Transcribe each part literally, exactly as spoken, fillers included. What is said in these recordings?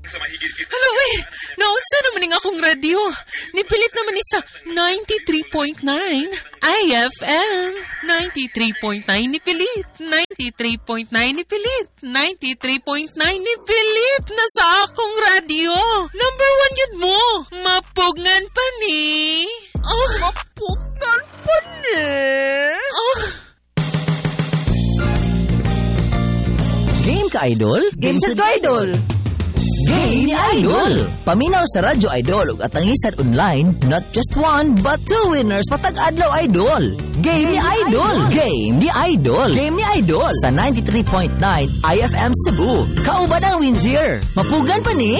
Hello, eh. Naunsa naman nga akong radio. Nipilit naman ni sa ninety-three point nine I F M. ninety-three point nine nipilit. ninety-three point nine nipilit. ninety-three point nine nipilit na sa akong radio. Number one yun mo. Mapugngan pa ni. Oh. Mapugngan pa ni. Oh. Game ka, Idol? Game set ka, Idol. Game ni Idol! Paminaw sa Radyo Idol ug atangisan online, not just one, but two winners patag adlaw Idol. Game ni Idol! Game ni Idol! Game ni Idol sa ninety-three point nine I F M Cebu. Kauban ang Windsor. Mapugan pa ni?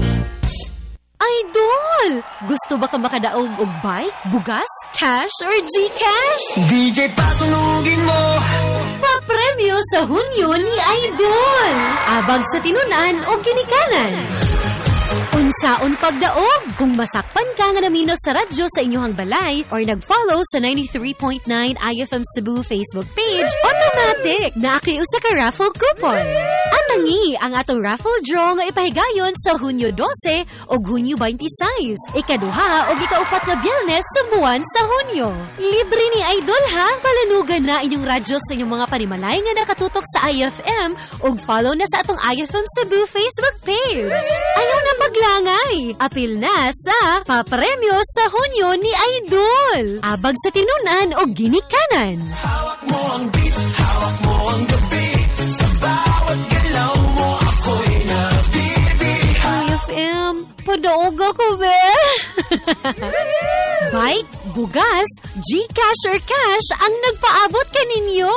Idol! Gusto ba ka makadaog og bike, bugas, cash, or Gcash? D J, patunugin mo! Papremyo sa Hunyo ni Idol! Abag sa tinunan o ginikanan. Unsaon pagdaog kung masakpan ka nga namino sa radyo sa inyong balay or nag-follow sa ninety-three point nine I F M Cebu Facebook page, automatic na akiusa ka raffle coupon. Anangi ang atong raffle draw nga ipahigayon sa Hunyo twelve o Hunyo twenty-six, ikaduha o ikaupat nga Biyernes sa buwan sa Hunyo. Libre ni Idol ha, palanugan na inyong radyo sa inyong mga panimalay nga nakatutok sa I F M o follow na sa atong I F M Cebu Facebook page. Ayaw na maglangay, apil na sa papremyo sa Hunyo ni Idol. Abag sa tinunan o ginikanan. Hawak mo ang beat, hawak mo ang gabi. Sa bawat galaw mo ako'y nabibig. I F M, padaog ako, be. Bike, bugas, Gcash or cash ang nagpaabot kaninyo.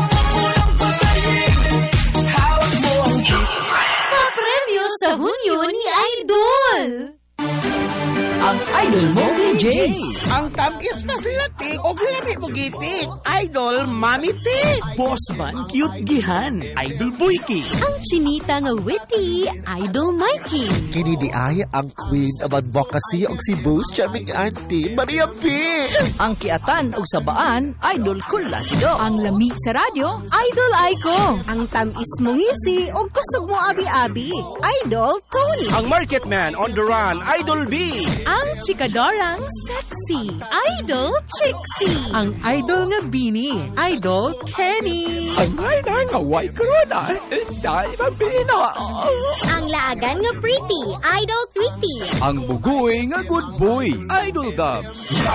Hawak mo ang beat. Papremyo sa Hunyo ni Idol. Ang Idol mo D J. Ang tamis na silatik o lami mo gitik. Idol, Mami Tik. Boss man, cute gihan. Idol Boyki. Ang chinita nga witty, Idol Mikey. Kini di ay ang queen of advocacy og si Boss Chaming Auntie Maria P. Ang kiatan ug sabaan, Idol Kulasido. Ang lami sa radyo, Idol Aiko. Ang tamis mong ngisi o kusog mo abi-abi, Idol Tony. Ang market man on the run, Idol B. Ang chikadorang sexy, Idol Trixie. Ang idol nga Bini, Idol Kenny. Ang ngayon nga white corona. Dahil mabino. Ang laagan nga pretty, Idol Tweety. Ang bugoy nga good boy, Idol Gab.